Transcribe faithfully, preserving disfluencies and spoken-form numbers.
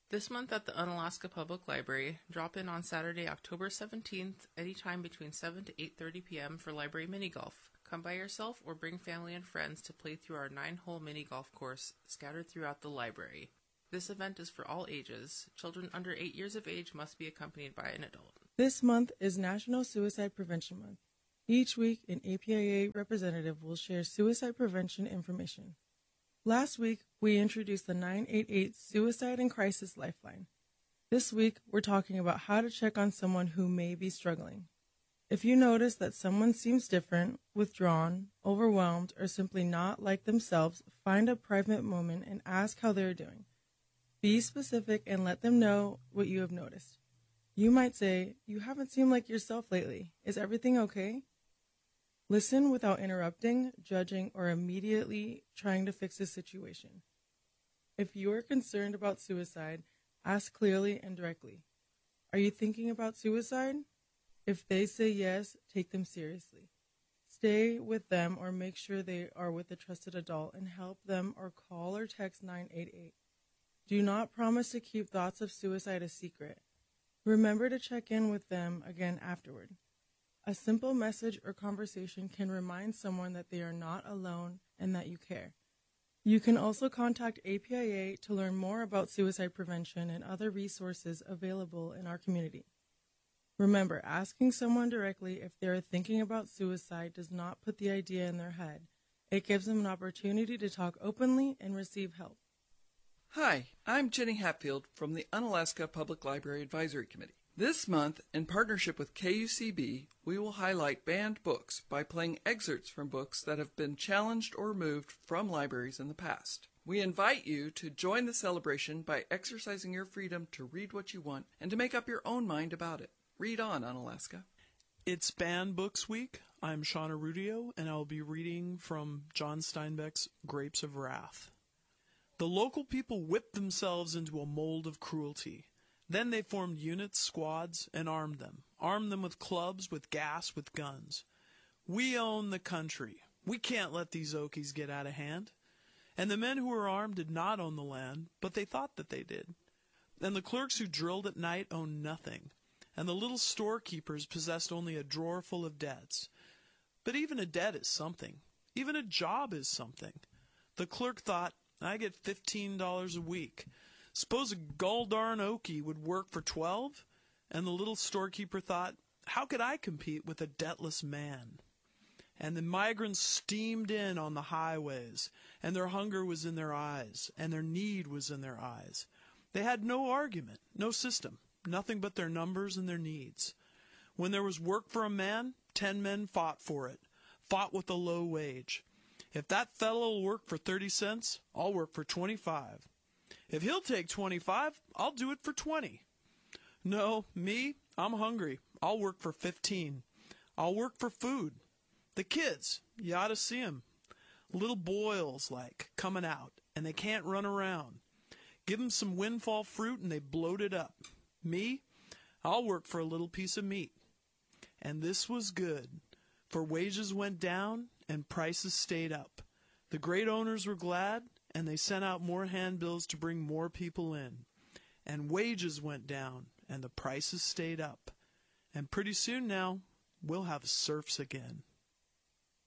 This month at the Unalaska Public Library, drop in on Saturday, October seventeenth, anytime between seven to eight thirty p.m. for library mini golf. Come by yourself or bring family and friends to play through our nine-hole mini golf course scattered throughout the library. This event is for all ages. Children under eight years of age must be accompanied by an adult. This month is National Suicide Prevention Month. Each week, an A P I A representative will share suicide prevention information. Last week, we introduced the nine eight eight Suicide and Crisis Lifeline. This week, we're talking about how to check on someone who may be struggling. If you notice that someone seems different, withdrawn, overwhelmed, or simply not like themselves, find a private moment and ask how they're doing. Be specific and let them know what you have noticed. You might say, "You haven't seemed like yourself lately. Is everything okay?" Listen without interrupting, judging, or immediately trying to fix the situation. If you are concerned about suicide, ask clearly and directly. Are you thinking about suicide? If they say yes, take them seriously. Stay with them or make sure they are with a trusted adult and help them or call or text nine eight eight. Do not promise to keep thoughts of suicide a secret. Remember to check in with them again afterward. A simple message or conversation can remind someone that they are not alone and that you care. You can also contact A P I A to learn more about suicide prevention and other resources available in our community. Remember, asking someone directly if they are thinking about suicide does not put the idea in their head. It gives them an opportunity to talk openly and receive help. Hi, I'm Jenny Hatfield from the Unalaska Public Library Advisory Committee. This month, in partnership with K U C B, we will highlight banned books by playing excerpts from books that have been challenged or removed from libraries in the past. We invite you to join the celebration by exercising your freedom to read what you want and to make up your own mind about it. Read on, Unalaska. It's Banned Books Week. I'm Shauna Rudio, and I'll be reading from John Steinbeck's Grapes of Wrath. The local people whipped themselves into a mold of cruelty. Then they formed units, squads, and armed them. Armed them with clubs, with gas, with guns. We own the country. We can't let these Okies get out of hand. And the men who were armed did not own the land, but they thought that they did. And the clerks who drilled at night owned nothing. And the little storekeepers possessed only a drawer full of debts. But even a debt is something. Even a job is something. The clerk thought, I get fifteen dollars a week. Suppose a goldarn Okie would work for twelve? And the little storekeeper thought, how could I compete with a debtless man? And the migrants steamed in on the highways, and their hunger was in their eyes, and their need was in their eyes. They had no argument, no system, nothing but their numbers and their needs. When there was work for a man, ten men fought for it, fought with a low wage. If that fellow will work for thirty cents, I'll work for twenty-five. If he'll take twenty-five, I'll do it for twenty. No, me, I'm hungry. I'll work for fifteen. I'll work for food. The kids, you ought to see 'em. Little boils, like, coming out, and they can't run around. Give 'em some windfall fruit and they bloat it up. Me, I'll work for a little piece of meat. And this was good, for wages went down and prices stayed up. The great owners were glad, and they sent out more handbills to bring more people in. And wages went down, and the prices stayed up. And pretty soon now, we'll have serfs again.